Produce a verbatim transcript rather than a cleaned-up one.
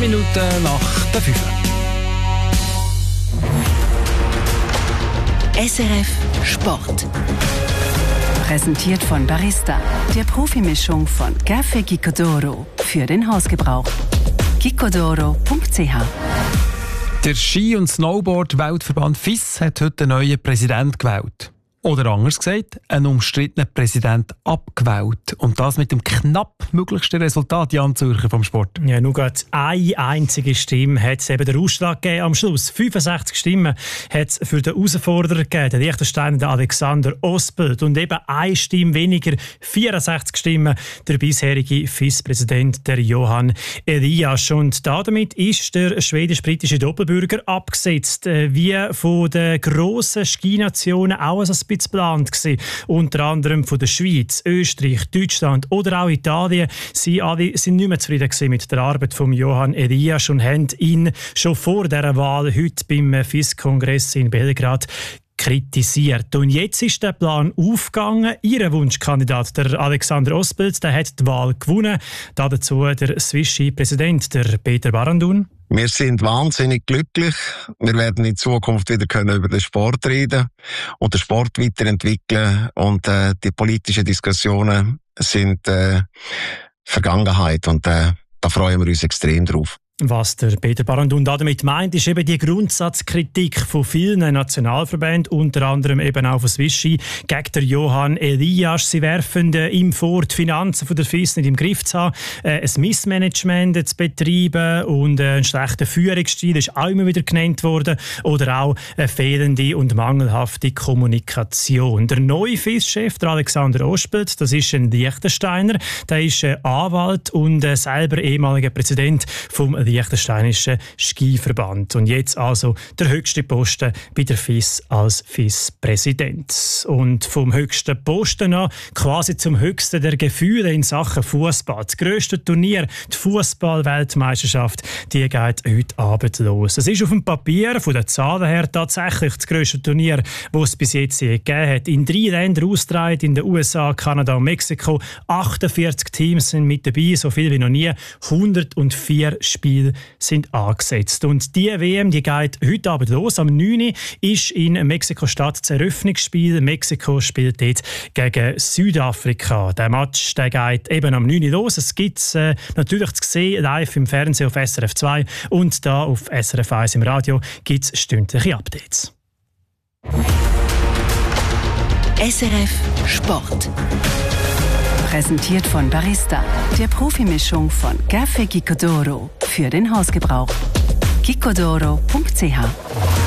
Minuten nach der fünf. S R F Sport. Präsentiert von Barista, der Profimischung von Café Gicodoro für den Hausgebrauch. gicodoro punkt c h. Der Ski- und Snowboard-Weltverband F I S hat heute einen neuen Präsidenten gewählt. Oder anders gesagt, einen umstrittenen Präsident abgewählt. Und das mit dem knapp möglichsten Resultat, Jan Zürcher vom Sport. Ja, nur gerade eine einzige Stimme hat es eben den Ausschlag gegeben am Schluss. fünfundsechzig Stimmen hat es für den Herausforderer gegeben, den Liechtensteiner der Alexander Ospelt. Und eben eine Stimme weniger, vierundsechzig Stimmen, der bisherige F I S-Präsident, der Johan Elias. Und damit ist der schwedisch-britische Doppelbürger abgesetzt. Wie von den grossen Skinationen auch ein bisschen geplant gewesen. Unter anderem von der Schweiz, Österreich, Deutschland oder auch Italien. Sie alle sind nicht mehr zufrieden gewesen mit der Arbeit von Johan Elias und haben ihn schon vor dieser Wahl heute beim F I S-Kongress in Belgrad kritisiert. Und jetzt ist der Plan aufgegangen. Ihr Wunschkandidat, der Alexander Ospelt, der hat die Wahl gewonnen. Dazu der Swiss-Ski-Präsident, der Peter Barandun. Wir sind wahnsinnig glücklich. Wir werden in Zukunft wieder können über den Sport reden und den Sport weiterentwickeln. Und äh, die politischen Diskussionen sind äh, Vergangenheit. Und äh, da freuen wir uns extrem drauf. Was der Peter Barandun damit meint, ist eben die Grundsatzkritik von vielen Nationalverbänden, unter anderem eben auch von Swiss Ski, gegen den Johan Elias. Sie werfen äh, ihm vor, die Finanzen von der F I S nicht im Griff zu haben, äh, ein Missmanagement zu betreiben und äh, einen schlechten Führungsstil ist auch immer wieder genannt worden oder auch eine fehlende und mangelhafte Kommunikation. Der neue F I S-Chef, der Alexander Ospelt, das ist ein Liechtensteiner, der ist äh, Anwalt und äh, selber ehemaliger Präsident vom Liechtensteinischen Skiverband. Und jetzt also der höchste Posten bei der F I S als F I S-Präsident. Und vom höchsten Posten an quasi zum höchsten der Gefühle in Sachen Fußball. Das grösste Turnier, die Fußball-Weltmeisterschaft, die geht heute Abend los. Es ist auf dem Papier von den Zahlen her tatsächlich das grösste Turnier, das es bis jetzt gegeben hat. In drei Ländern ausgetragen, in den U S A, Kanada und Mexiko. achtundvierzig Teams sind mit dabei, so viel wie noch nie. hundertvier Spiele sind angesetzt. Und die W M, die geht heute Abend los. Am neun Uhr ist in Mexiko-Stadt das Eröffnungsspiel. Mexiko spielt dort gegen Südafrika. Der Match der geht eben am neun Uhr los. Es gibt es äh, natürlich zu sehen, live im Fernsehen auf S R F zwei und da auf S R F eins im Radio gibt es stündliche Updates. S R F Sport. Präsentiert von Barista, der Profimischung von Café Gicodoro für den Hausgebrauch. gicodoro punkt c h.